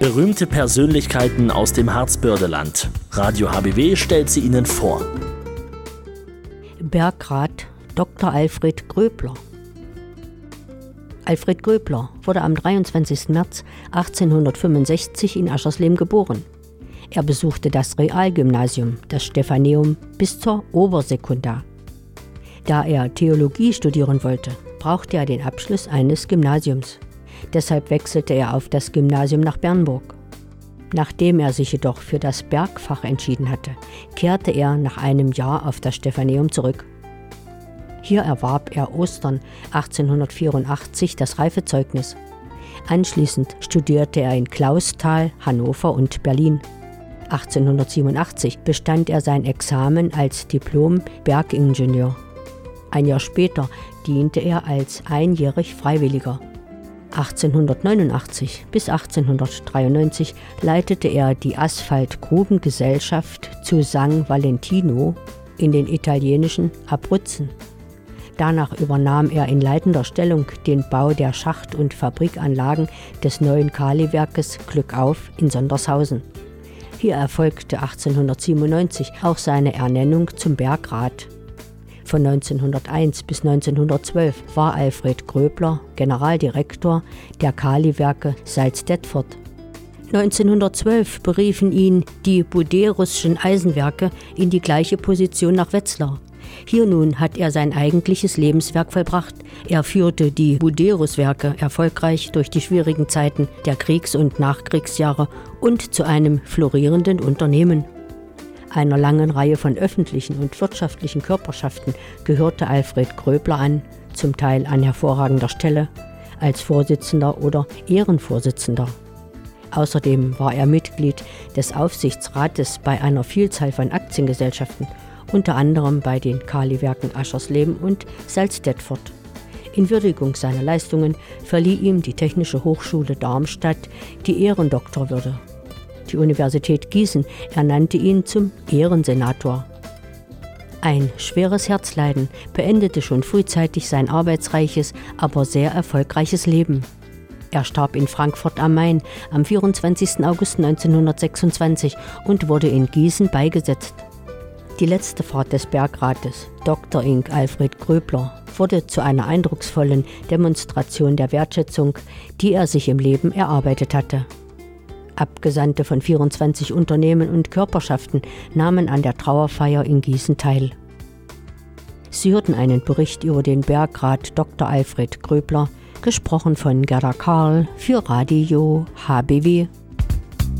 Berühmte Persönlichkeiten aus dem Harzbördeland. Radio HBW stellt sie Ihnen vor. Bergrat Dr. Alfred Gröbler. Alfred Gröbler wurde am 23. März 1865 in Aschersleben geboren. Er besuchte das Realgymnasium, das Stephaneum, bis zur Obersekundar. Da er Theologie studieren wollte, brauchte er den Abschluss eines Gymnasiums. Deshalb wechselte er auf das Gymnasium nach Bernburg. Nachdem er sich jedoch für das Bergfach entschieden hatte, kehrte er nach einem Jahr auf das Stephaneum zurück. Hier erwarb er Ostern 1884 das Reifezeugnis. Anschließend studierte er in Clausthal, Hannover und Berlin. 1887 bestand er sein Examen als Diplom-Bergingenieur. Ein Jahr später diente er als einjährig Freiwilliger. 1889 bis 1893 leitete er die Asphaltgrubengesellschaft zu San Valentino in den italienischen Abruzzen. Danach übernahm er in leitender Stellung den Bau der Schacht- und Fabrikanlagen des neuen Kaliwerkes Glückauf in Sondershausen. Hier erfolgte 1897 auch seine Ernennung zum Bergrat. Von 1901 bis 1912 war Alfred Gröbler Generaldirektor der Kaliwerke Salzdetford. 1912 beriefen ihn die Buderusschen Eisenwerke in die gleiche Position nach Wetzlar. Hier nun hat er sein eigentliches Lebenswerk vollbracht. Er führte die Buderuswerke erfolgreich durch die schwierigen Zeiten der Kriegs- und Nachkriegsjahre und zu einem florierenden Unternehmen. Einer langen Reihe von öffentlichen und wirtschaftlichen Körperschaften gehörte Alfred Gröbler an, zum Teil an hervorragender Stelle, als Vorsitzender oder Ehrenvorsitzender. Außerdem war er Mitglied des Aufsichtsrates bei einer Vielzahl von Aktiengesellschaften, unter anderem bei den Kaliwerken Aschersleben und Salzdetford. In Würdigung seiner Leistungen verlieh ihm die Technische Hochschule Darmstadt die Ehrendoktorwürde. Die Universität Gießen ernannte ihn zum Ehrensenator. Ein schweres Herzleiden beendete schon frühzeitig sein arbeitsreiches, aber sehr erfolgreiches Leben. Er starb in Frankfurt am Main am 24. August 1926 und wurde in Gießen beigesetzt. Die letzte Fahrt des Bergrates, Dr. Ing. Alfred Gröbler, wurde zu einer eindrucksvollen Demonstration der Wertschätzung, die er sich im Leben erarbeitet hatte. Abgesandte von 24 Unternehmen und Körperschaften nahmen an der Trauerfeier in Gießen teil. Sie hörten einen Bericht über den Bergrat Dr. Alfred Gröbler, gesprochen von Gerda Karl für Radio HBW.